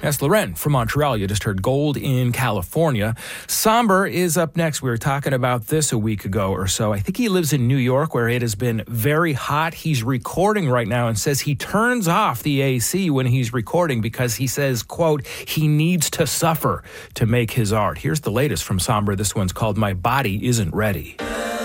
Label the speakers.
Speaker 1: That's Loren from Montreal. You just heard Gold in California. Somber is up next. We were talking about this a week ago or so. I think he lives in New York where it has been very hot. He's recording right now and says he turns off the AC when he's recording because he says, quote, he needs to suffer to make his art. Here's the latest from Somber. This one's called My Body Isn't Ready.